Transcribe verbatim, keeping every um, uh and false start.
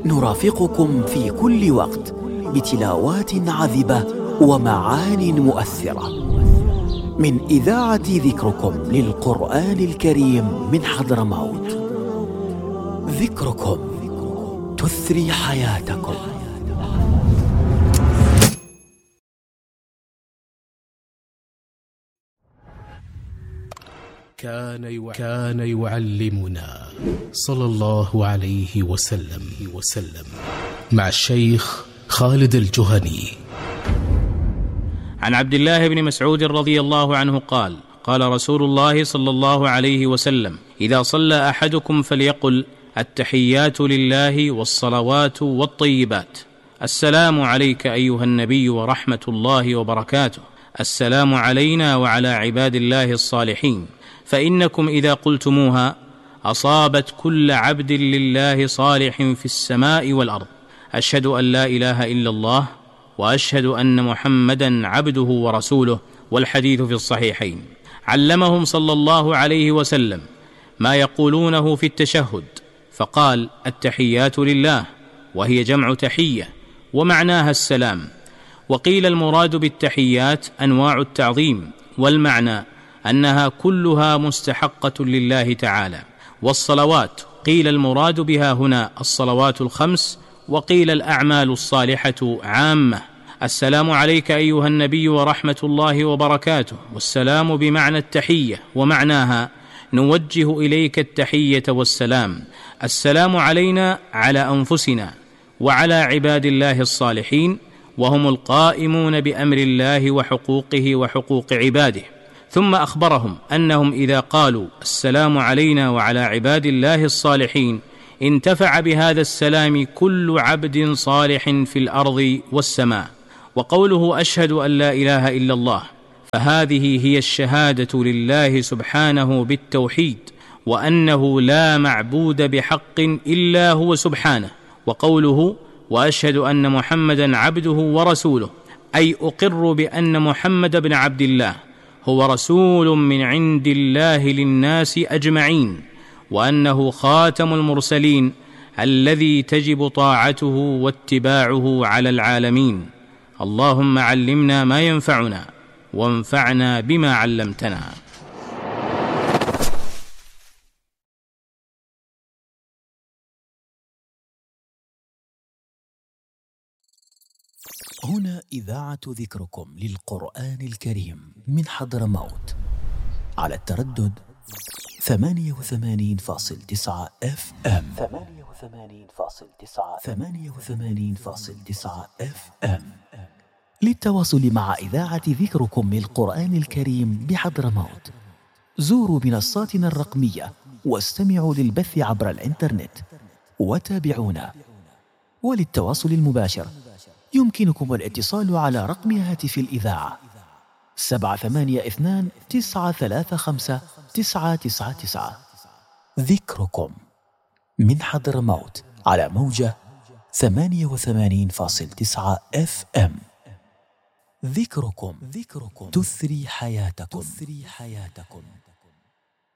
نرافقكم في كل وقت بتلاوات عذبة ومعان مؤثرة من إذاعة ذكركم للقرآن الكريم من حضرموت. ذكركم تثري حياتكم. كان يعلم كان يعلمنا صلى الله عليه وسلم وسلم مع الشيخ خالد الجهني. عن عبد الله بن مسعود رضي الله عنه قال: قال رسول الله صلى الله عليه وسلم: إذا صلى أحدكم فليقل: التحيات لله والصلوات والطيبات، السلام عليك أيها النبي ورحمة الله وبركاته، السلام علينا وعلى عباد الله الصالحين، فإنكم إذا قلتموها أصابت كل عبد لله صالح في السماء والأرض. أشهد أن لا إله إلا الله وأشهد أن محمدا عبده ورسوله. والحديث في الصحيحين. علمهم صلى الله عليه وسلم ما يقولونه في التشهد، فقال: التحيات لله، وهي جمع تحية ومعناها السلام. وقيل المراد بالتحيات أنواع التعظيم، والمعنى أنها كلها مستحقة لله تعالى. والصلوات قيل المراد بها هنا الصلوات الخمس، وقيل الأعمال الصالحة عامة. السلام عليك أيها النبي ورحمة الله وبركاته، والسلام بمعنى التحية، ومعناها نوجه إليك التحية والسلام. السلام علينا على أنفسنا وعلى عباد الله الصالحين، وهم القائمون بأمر الله وحقوقه وحقوق عباده. ثم أخبرهم أنهم إذا قالوا السلام علينا وعلى عباد الله الصالحين انتفع بهذا السلام كل عبد صالح في الأرض والسماء. وقوله أشهد أن لا إله إلا الله، فهذه هي الشهادة لله سبحانه بالتوحيد، وأنه لا معبود بحق إلا هو سبحانه. وقوله وأشهد أن محمدا عبده ورسوله، أي أقر بأن محمد بن عبد الله هو رسول من عند الله للناس أجمعين، وأنه خاتم المرسلين الذي تجب طاعته واتباعه على العالمين. اللهم علمنا ما ينفعنا وانفعنا بما علمتنا. هنا إذاعة ذكركم للقرآن الكريم من حضرموت على التردد ثمانية وثمانين فاصل تسعة اف ام ثمانية وثمانين فاصل تسعة ثمانية وثمانين فاصل تسعة اف ام. للتواصل مع إذاعة ذكركم للقرآن الكريم بحضرموت زوروا منصاتنا الرقمية واستمعوا للبث عبر الإنترنت وتابعونا. وللتواصل المباشر يمكنكم الاتصال على رقم هاتف الإذاعة سبعة ثمانية اثنان تسعة ثلاثة خمسة تسعة تسعة تسعة. ذكركم من حضرموت على موجة ثمانية وثمانين فاصل تسعة اف ام. ذكركم ذكركم تثري حياتكم تثري حياتكم.